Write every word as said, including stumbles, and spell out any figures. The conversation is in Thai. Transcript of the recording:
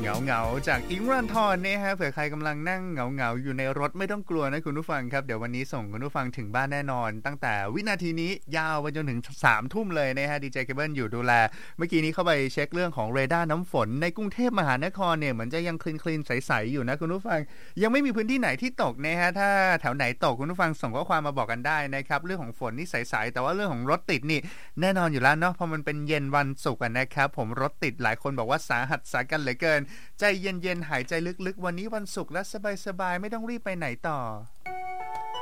เหงาๆจากอิงค์ วรันธรเนี่ยฮะเผื่อใครกำลังนั่งเหงาๆอยู่ในรถไม่ต้องกลัวนะคุณผู้ฟังครับเดี๋ยววันนี้ส่งคุณผู้ฟังถึงบ้านแน่นอนตั้งแต่วินาทีนี้ยาวไปจนถึงสามทุ่มเลยนะฮะดีเจเคเบิลอยู่ดูแลเมื่อกี้นี้เข้าไปเช็คเรื่องของเรดาร์น้ำฝนในกรุงเทพมหานครเนี่ยเหมือนจะยังคลีนๆใสๆอยู่นะคุณผู้ฟังยังไม่มีพื้นที่ไหนที่ตกนะฮะถ้าแถวไหนตกคุณผู้ฟังส่งข้อความมาบอกกันได้นะครับเรื่องของฝนนี่ใสๆแต่ว่าเรื่องของรถติดนี่แน่นอนอยู่แล้วเนาะเพราะมันเป็นเย็นวันศุกร์นะครับผมรถติดหลายคนบอกว่าสาหัสสากันเหลือเกินใจเย็นๆหายใจลึกๆวันนี้วันศุกร์แล้วสบายๆไม่ต้องรีบไปไหนต่อ